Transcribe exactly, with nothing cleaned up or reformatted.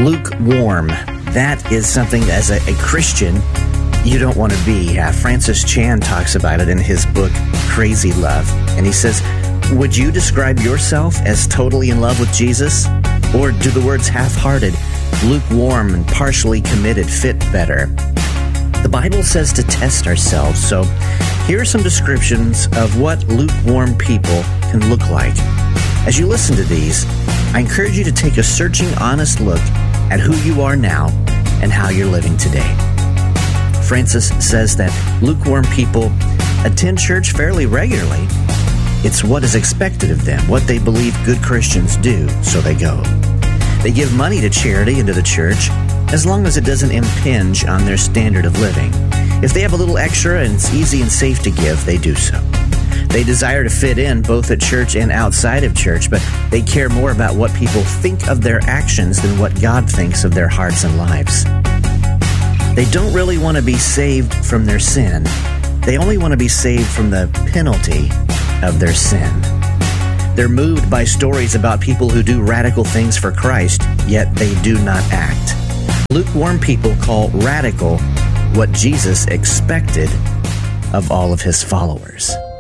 lukewarm. That is something as a, a Christian you don't want to be. Uh, Francis Chan talks about it in his book, Crazy Love. And he says, would you describe yourself as totally in love with Jesus? Or do the words half-hearted, lukewarm, and partially committed fit better? The Bible says to test ourselves, so here are some descriptions of what lukewarm people can look like. As you listen to these, I encourage you to take a searching, honest look at who you are now and how you're living today. Francis says that lukewarm people attend church fairly regularly. It's what is expected of them, what they believe good Christians do, so they go. They give money to charity and to the church, as long as it doesn't impinge on their standard of living. If they have a little extra and it's easy and safe to give, they do so. They desire to fit in both at church and outside of church, but they care more about what people think of their actions than what God thinks of their hearts and lives. They don't really want to be saved from their sin. They only want to be saved from the penalty of their sin. They're moved by stories about people who do radical things for Christ, yet they do not act. Lukewarm people call radical what Jesus expected of all of his followers.